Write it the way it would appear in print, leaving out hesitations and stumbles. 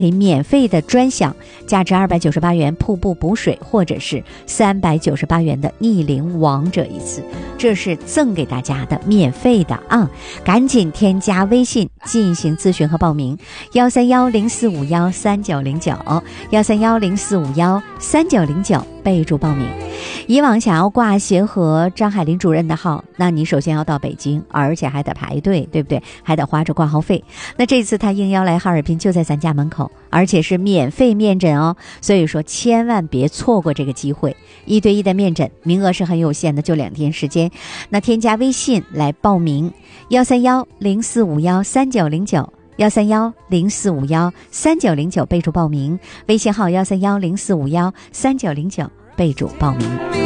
免费的专享价值298元瀑布补水，或者是398元的逆龄王者一次，这是赠给大家的免费的啊！赶紧添加微信进行咨询和报名，13104513909，13104513909，备注报名。以往想要挂协和张海林主任的号，那你首先要到北京，而且还得排队，对不对？还得花着挂号费。那这次他应邀来哈尔滨，就在咱家门口，而且是免费面诊哦，所以说千万别错过这个机会。1对1的面诊，名额是很有限的，就2天时间。那添加微信来报名，13104513909，13104513909，备注报名。微信号13104513909，备注报名。